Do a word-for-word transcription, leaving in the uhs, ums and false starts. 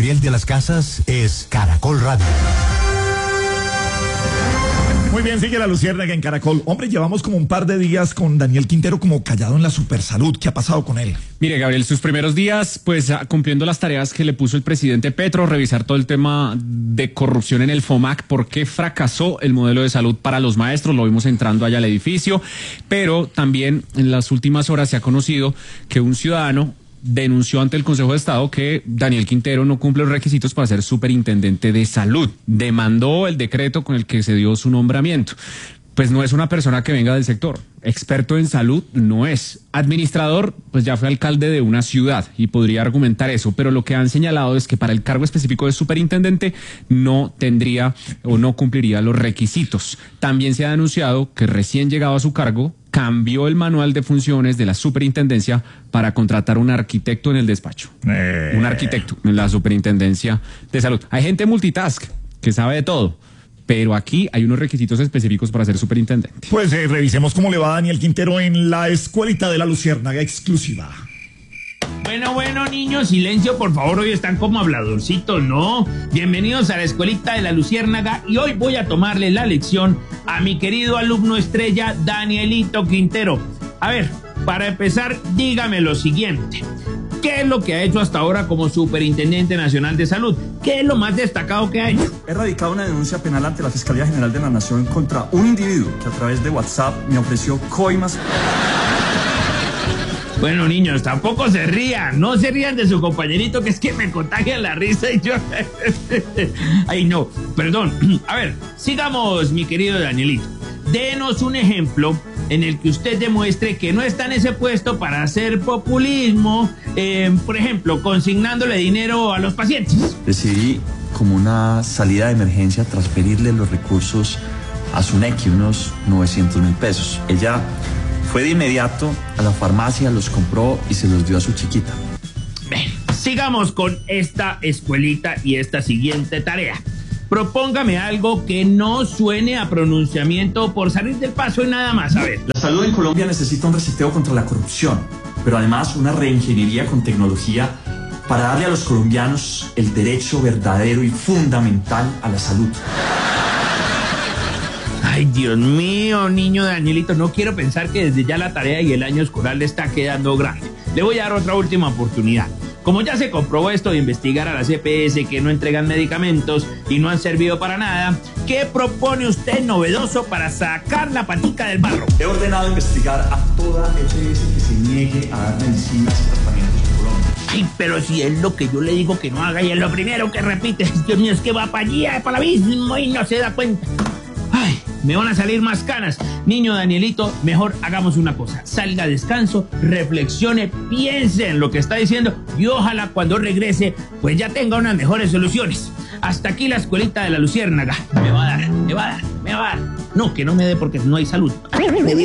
Gabriel de las Casas es Caracol Radio. Muy bien, sigue la Luciérnaga en Caracol. Hombre, llevamos como un par de días con Daniel Quintero como callado en la Supersalud. ¿Qué ha pasado con él? Mire, Gabriel, sus primeros días, pues cumpliendo las tareas que le puso el presidente Petro, revisar todo el tema de corrupción en el FOMAC, por qué fracasó el modelo de salud para los maestros, lo vimos entrando allá al edificio, pero también en las últimas horas se ha conocido que un ciudadano denunció ante el Consejo de Estado que Daniel Quintero no cumple los requisitos para ser superintendente de salud. Demandó el decreto con el que se dio su nombramiento. Pues no es una persona que venga del sector. Experto en salud no es. Administrador, pues ya fue alcalde de una ciudad y podría argumentar eso, pero lo que han señalado es que para el cargo específico de superintendente no tendría o no cumpliría los requisitos. También se ha denunciado que recién llegado a su cargo cambió el manual de funciones de la superintendencia para contratar un arquitecto en el despacho. Eh. Un arquitecto en la superintendencia de salud. Hay gente multitask que sabe de todo, pero aquí hay unos requisitos específicos para ser superintendente. Pues eh, revisemos cómo le va a Daniel Quintero en la escuelita de la Luciérnaga exclusiva. Bueno, bueno, niños, silencio, por favor, hoy están como habladorcitos, ¿no? Bienvenidos a la escuelita de la Luciérnaga y hoy voy a tomarle la lección a mi querido alumno estrella, Danielito Quintero. A ver, para empezar, dígame lo siguiente. ¿Qué es lo que ha hecho hasta ahora como Superintendente Nacional de Salud? ¿Qué es lo más destacado que ha hecho? He radicado una denuncia penal ante la Fiscalía General de la Nación contra un individuo que a través de WhatsApp me ofreció coimas. Bueno, niños, tampoco se rían, no se rían de su compañerito, que es que me contagia la risa y yo... Ay, no, perdón. A ver, sigamos, mi querido Danielito. Denos un ejemplo en el que usted demuestre que no está en ese puesto para hacer populismo, eh, por ejemplo, consignándole dinero a los pacientes. Decidí, como una salida de emergencia, transferirle los recursos a su Nequi, unos novecientos mil pesos. Ella fue de inmediato a la farmacia, los compró y se los dio a su chiquita. Bien, sigamos con esta escuelita y esta siguiente tarea. Propóngame algo que no suene a pronunciamiento por salir del paso y nada más. A ver. La salud en Colombia necesita un reseteo contra la corrupción, pero además una reingeniería con tecnología para darle a los colombianos el derecho verdadero y fundamental a la salud. Ay, Dios mío, niño Danielito, no quiero pensar que desde ya la tarea y el año escolar le está quedando grande. Le voy a dar otra última oportunidad. Como ya se comprobó esto de investigar a las E P S que no entregan medicamentos y no han servido para nada, ¿qué propone usted novedoso para sacar la patica del barro? He ordenado investigar a toda E P S que se niegue a dar medicinas y tratamientos en Colombia. Ay, pero si es lo que yo le digo que no haga y es lo primero que repite. Dios mío, es que va para allí, para el abismo y no se da cuenta. Ay, me van a salir más canas. Niño Danielito, mejor hagamos una cosa. Salga a descanso, reflexione, piense en lo que está diciendo y ojalá cuando regrese, pues ya tenga unas mejores soluciones. Hasta aquí la escuelita de la Luciérnaga. Me va a dar, me va a dar, me va a dar. No, que no me dé porque no hay salud. Me dio.